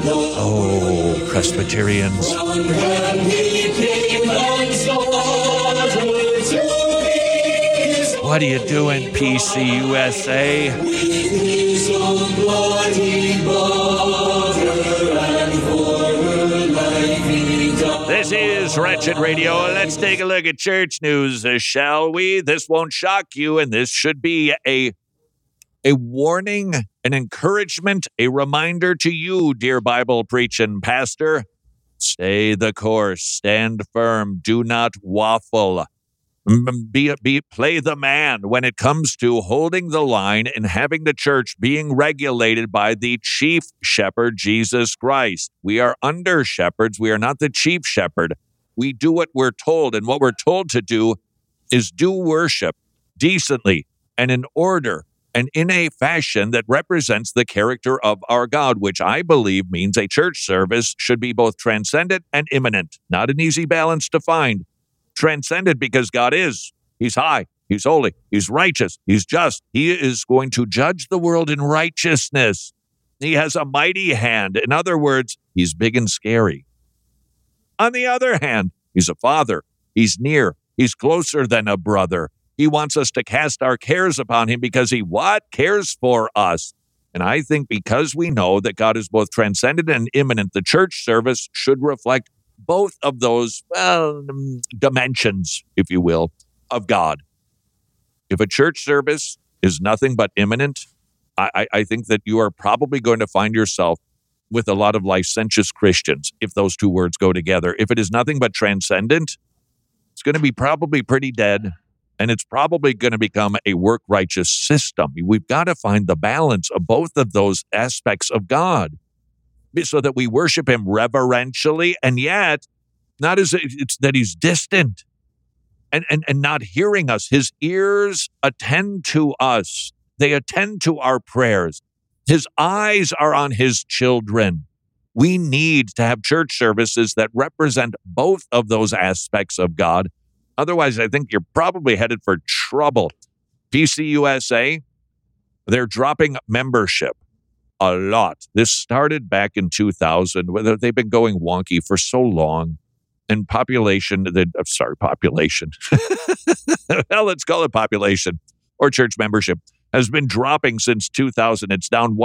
Oh, Presbyterians. What are you doing, PCUSA? This is Wretched Radio. Let's take a look at church news, shall we? This won't shock you, and this should be a warning, an encouragement, a reminder to you, dear Bible preaching pastor. Stay the course, stand firm, do not waffle. Play the man when it comes to holding the line and having the church being regulated by the chief shepherd, Jesus Christ. We are under shepherds. We are not the chief shepherd. We do what we're told, and what we're told to do is do worship decently and in order and in a fashion that represents the character of our God, which I believe means a church service should be both transcendent and immanent. Not an easy balance to find. Transcendent because God is. He's high. He's holy. He's righteous. He's just. He is going to judge the world in righteousness. He has a mighty hand. In other words, he's big and scary. On the other hand, he's a father. He's near. He's closer than a brother. He wants us to cast our cares upon him because he cares for us. And I think because we know that God is both transcendent and immanent, the church service should reflect both of those dimensions, if you will, of God. If a church service is nothing but immanent, I think that you are probably going to find yourself with a lot of licentious Christians, if those two words go together. If it is nothing but transcendent, it's going to be probably pretty dead, and it's probably going to become a work-righteous system. We've got to find the balance of both of those aspects of God, so that we worship him reverentially, and yet not as it's that he's distant and not hearing us. His ears attend to us. They attend to our prayers. His eyes are on his children. We need to have church services that represent both of those aspects of God. Otherwise, I think you're probably headed for trouble. PCUSA, they're dropping membership a lot. This started back in 2000. They've been going wonky for so long. And population. Well, let's call it population or church membership has been dropping since 2000. It's down